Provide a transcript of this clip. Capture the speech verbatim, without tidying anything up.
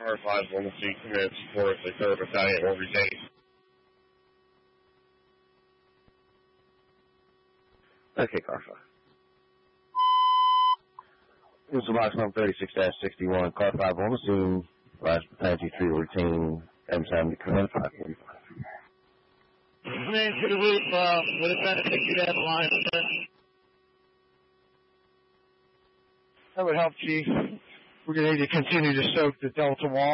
Car five, Loma C, command support, the third Battalion will retain. Okay, Car five. This is box number thirty-six dash sixty-one, Car five, Loma C, last Battalion G three will retain M seven, command five forty-five. Command to the roof, uh, with a benefit to that line, sir. That would help, Chief. We're going to need to continue to soak the Delta wall.